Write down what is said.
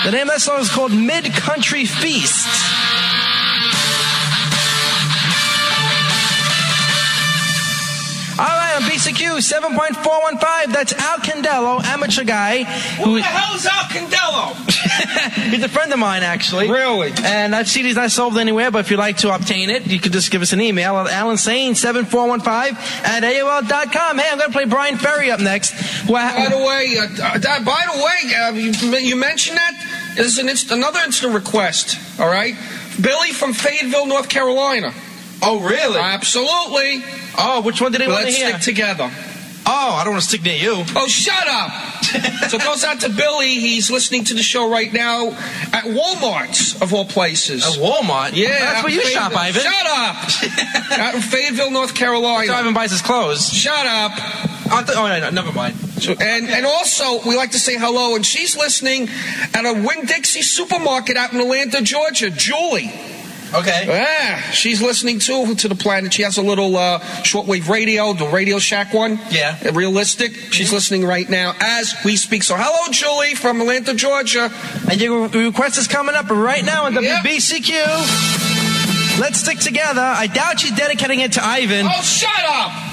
The name of that song is called Mid-Country Feast. All right, on BCQ 7.415, that's Al Candello, amateur guy. Who the hell is Al Candello? He's a friend of mine, actually. Really? And that CD's not sold anywhere, but if you'd like to obtain it, you could just give us an email at AlanSane7415@AOL.com. Hey, I'm going to play Brian Ferry up next. By the way, you mentioned that? There's another instant request, all right? Billy from Fayetteville, North Carolina. Oh, really? Absolutely. Oh, which one did they want to hear? Let's stick together. Oh, I don't want to stick near you. Oh, shut up. So it goes out to Billy. He's listening to the show right now at Walmart's, of all places. At Walmart? Yeah. That's where you shop, Ivan. Shut up. Out in Fayetteville, North Carolina. So Ivan buys his clothes. Shut up. Oh, no, never mind. And also, we like to say hello, and she's listening at a Winn-Dixie supermarket out in Atlanta, Georgia. Julie. Okay. Yeah, she's listening to the planet. She has a little shortwave radio, the Radio Shack one. Yeah. Realistic. She's listening right now as we speak. So hello, Julie from Atlanta, Georgia. And your request is coming up right now on WBCQ. Let's stick together. I doubt you're dedicating it to Ivan. Oh, shut up!